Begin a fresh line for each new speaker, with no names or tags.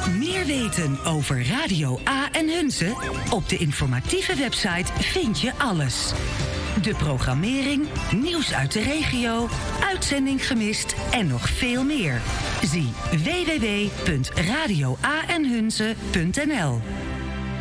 Meer weten over Radio A en Hunze? Op de informatieve website vind je alles. De programmering, nieuws uit de regio, uitzending gemist en nog veel meer. Zie www.radioaenhunze.nl.